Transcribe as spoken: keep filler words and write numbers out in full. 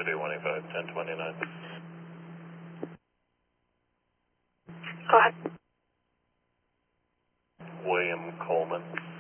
City one eight five, ten twenty-nine. Go ahead. William Coleman.